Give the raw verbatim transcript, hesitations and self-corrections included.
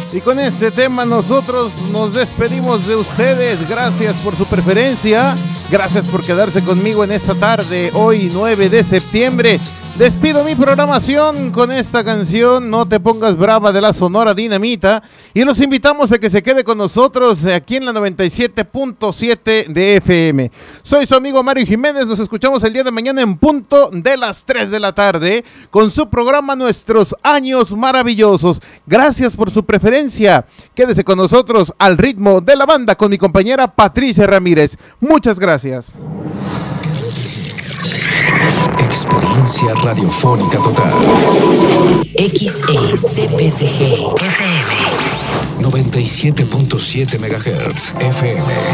Y con este tema nosotros nos despedimos de ustedes. Gracias por su preferencia. Gracias por quedarse conmigo en esta tarde, hoy nueve de septiembre. Despido mi programación con esta canción, No te pongas brava, de la Sonora Dinamita. Y los invitamos a que se quede con nosotros aquí en la noventa y siete punto siete de F M. Soy su amigo Mario Jiménez. Nos escuchamos el día de mañana en punto de las tres de la tarde con su programa Nuestros Años Maravillosos. Gracias por su preferencia. Quédese con nosotros al ritmo de la banda con mi compañera Patricia Ramírez. Muchas gracias. Experiencia radiofónica total. X E C P C G F M noventa y siete punto siete megahertz F M.